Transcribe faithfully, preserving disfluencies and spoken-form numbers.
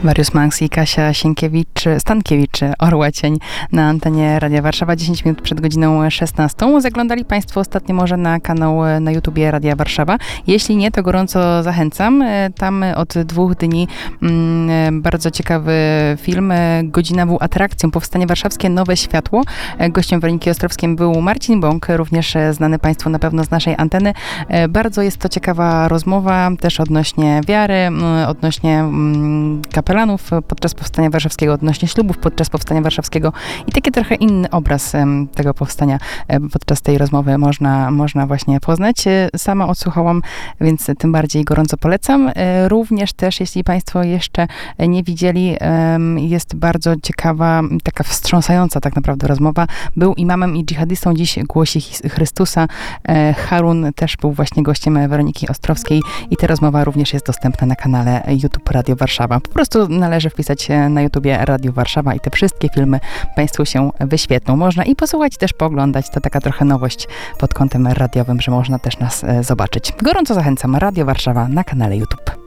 Mariusz Manks i Kasia Sienkiewicz, Stankiewicz, Orła Cień na antenie Radia Warszawa, dziesięć minut przed godziną szesnastą. Zaglądali Państwo ostatnio może na kanał na YouTubie Radia Warszawa. Jeśli nie, to gorąco zachęcam. Tam od dwóch dni mm, bardzo ciekawy film Godzina W atrakcją, Powstanie Warszawskie, Nowe Światło. Gościem Weroniki Ostrowskiej był Marcin Bąk, również znany Państwu na pewno z naszej anteny. Bardzo jest to ciekawa rozmowa, też odnośnie wiary, odnośnie mm, kapelanów podczas Powstania Warszawskiego, odnośnie ślubów podczas Powstania Warszawskiego i taki trochę inny obraz tego powstania podczas tej rozmowy można, można właśnie poznać. Sama odsłuchałam, więc tym bardziej gorąco polecam. Również też, jeśli Państwo jeszcze nie widzieli, jest bardzo ciekawa, taka wstrząsająca tak naprawdę rozmowa. Był imamem i dżihadystą, dziś głosi Chrystusa. Harun też był właśnie gościem Weroniki Ostrowskiej i ta rozmowa również jest dostępna na kanale YouTube Radio Warszawa. Po prostu należy wpisać na YouTubie Radio Warszawa i te wszystkie filmy Państwu się wyświetlą. Można i posłuchać, i też pooglądać. To taka trochę nowość pod kątem radiowym, że można też nas zobaczyć. Gorąco zachęcam. Radio Warszawa na kanale YouTube.